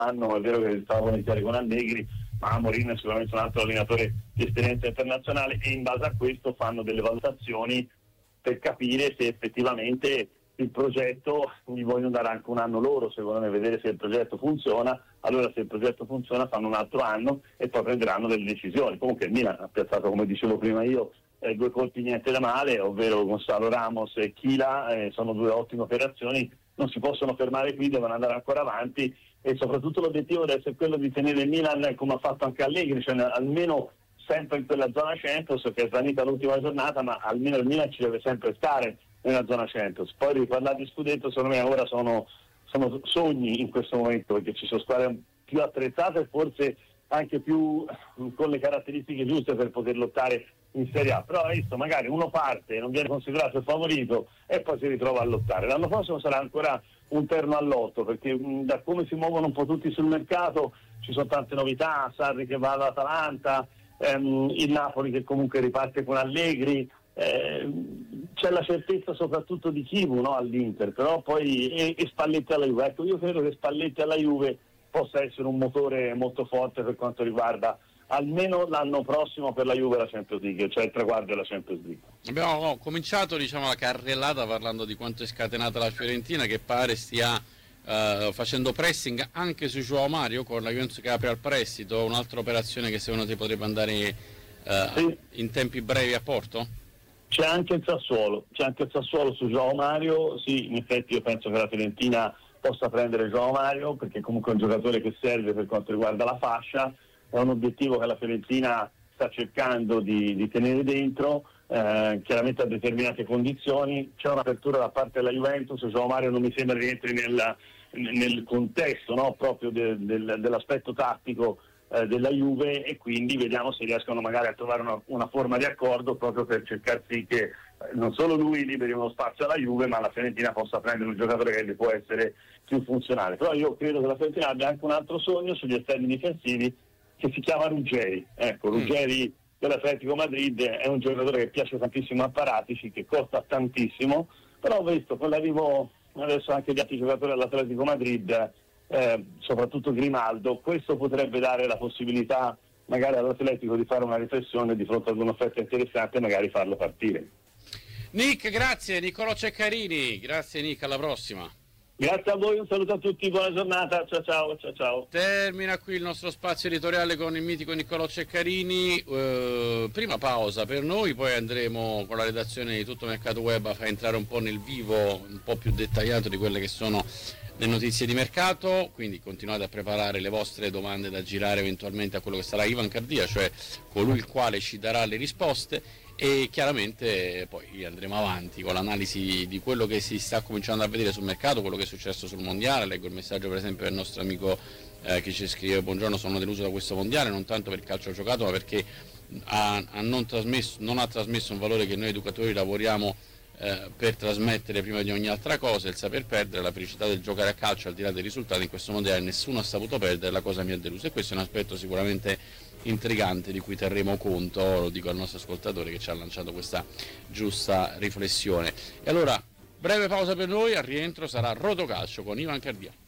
anno. È vero che stava iniziare con Allegri, ma Mourinho è sicuramente un altro allenatore di esperienza internazionale, e in base a questo fanno delle valutazioni per capire se effettivamente il progetto, gli vogliono dare anche un anno loro, secondo me, vedere se il progetto funziona. Allora, se il progetto funziona, fanno un altro anno e poi prenderanno delle decisioni. Comunque il Milan ha piazzato, come dicevo prima io, 2 colpi niente da male, ovvero Gonzalo Ramos e Chila, sono 2 ottime operazioni, non si possono fermare qui, devono andare ancora avanti, e soprattutto l'obiettivo deve essere quello di tenere il Milan come ha fatto anche Allegri, cioè almeno sempre in quella zona Champions, che è svanita l'ultima giornata, ma almeno il Milan ci deve sempre stare nella zona Champions. Poi riparlare di scudetto, secondo me ora sono sogni in questo momento, perché ci sono squadre più attrezzate e forse anche più con le caratteristiche giuste per poter lottare in Serie A. Però visto, magari uno parte e non viene considerato il favorito e poi si ritrova a lottare. L'anno prossimo sarà ancora un terno all'otto, perché da come si muovono un po' tutti sul mercato ci sono tante novità. Sarri che va all'Atalanta, il Napoli che comunque riparte con Allegri, c'è la certezza soprattutto di Chivu, no, all'Inter, però poi e Spalletti alla Juve. Ecco, io credo che Spalletti alla Juve possa essere un motore molto forte per quanto riguarda almeno l'anno prossimo per la Juve la Champions League, cioè il traguardo della Champions League. Abbiamo cominciato, diciamo, la carrellata parlando di quanto è scatenata la Fiorentina, che pare stia facendo pressing anche su João Mario, con la Juventus che apre al prestito. Un'altra operazione che secondo te potrebbe andare Sì. in tempi brevi a porto? C'è anche il Sassuolo su João Mario. Sì, in effetti io penso che la Fiorentina possa prendere João Mario, perché comunque è un giocatore che serve per quanto riguarda la fascia, è un obiettivo che la Fiorentina sta cercando di tenere dentro, chiaramente a determinate condizioni. C'è un'apertura da parte della Juventus, João Mario non mi sembra rientri nel contesto, no, proprio dell'aspetto tattico della Juve, e quindi vediamo se riescono magari a trovare una forma di accordo, proprio per cercare sì che non solo lui liberi uno spazio alla Juve, ma la Fiorentina possa prendere un giocatore che gli può essere più funzionale. Però io credo che la Fiorentina abbia anche un altro sogno sugli esterni difensivi, che si chiama Ruggeri. Ecco, Ruggeri dell'Atletico Madrid è un giocatore che piace tantissimo a Paratici, che costa tantissimo, però ho visto con l'arrivo adesso anche di altri giocatori all'Atletico Madrid, soprattutto Grimaldo, questo potrebbe dare la possibilità magari all'Atletico di fare una riflessione di fronte ad un'offerta interessante e magari farlo partire. Nick, grazie. Niccolò Ceccarini, grazie Nick, alla prossima. Grazie a voi, un saluto a tutti, buona giornata, ciao. Termina qui il nostro spazio editoriale con il mitico Niccolò Ceccarini. Prima pausa per noi, poi andremo con la redazione di Tutto Mercato Web a far entrare un po' nel vivo, un po' più dettagliato di quelle che sono le notizie di mercato, quindi continuate a preparare le vostre domande da girare eventualmente a quello che sarà Ivan Cardia, cioè colui il quale ci darà le risposte, e chiaramente poi andremo avanti con l'analisi di quello che si sta cominciando a vedere sul mercato, quello che è successo sul mondiale. Leggo il messaggio per esempio del nostro amico che ci scrive: buongiorno, sono deluso da questo mondiale, non tanto per il calcio giocato ma perché non ha trasmesso un valore che noi educatori lavoriamo per trasmettere prima di ogni altra cosa, il saper perdere, la felicità del giocare a calcio al di là dei risultati. In questo mondiale nessuno ha saputo perdere, la cosa mi ha deluso, e questo è un aspetto sicuramente intrigante di cui terremo conto, lo dico al nostro ascoltatore che ci ha lanciato questa giusta riflessione. E allora, breve pausa per noi, al rientro sarà Rotocalcio con Ivan Cardia.